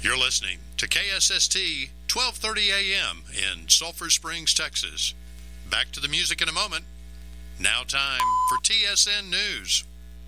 You're listening to KSST 1230 AM in Sulphur Springs, Texas. Back to the music in a moment. Now time for TSN News.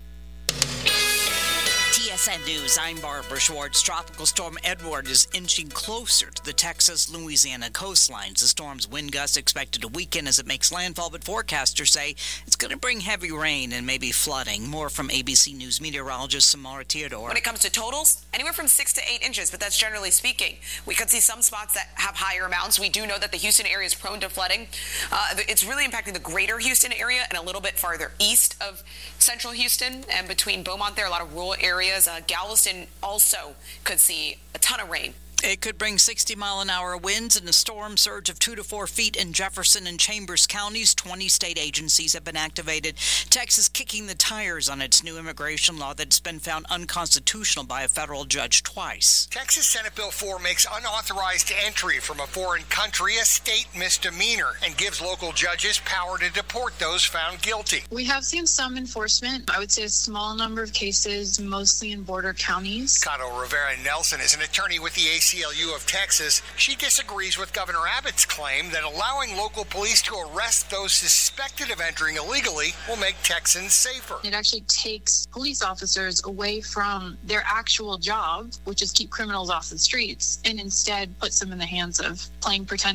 TSN News, I'm Barbara Schwartz. Tropical Storm Edward is inching closer to the Texas-Louisiana coastlines. The storm's wind gusts expected to weaken as it makes landfall, but forecasters say it's going to bring heavy rain and maybe flooding. More from ABC News meteorologist Samara Theodore. When it comes to totals, anywhere from 6 to 8 inches, but that's generally speaking. We could see some spots that have higher amounts. We do know that the Houston area is prone to flooding. It's really impacting the greater Houston area and a little bit farther east of central Houston and between Beaumont there, a lot of rural areas. Galveston also could see a ton of rain. It could bring 60-mile-an-hour winds and a storm surge of 2 to 4 feet in Jefferson and Chambers counties. 20 state agencies have been activated. Texas kicking the tires on its new immigration law that's been found unconstitutional by a federal judge twice. Texas Senate Bill 4 makes unauthorized entry from a foreign country a state misdemeanor and gives local judges power to deport those found guilty. We have seen some enforcement. I would say a small number of cases, mostly in border counties. Cato Rivera Nelson is an attorney with the ACLU of Texas. She disagrees with Governor Abbott's claim that allowing local police to arrest those suspected of entering illegally will make Texans safer. It actually takes police officers away from their actual job, which is keep criminals off the streets, and instead puts them in the hands of playing pretend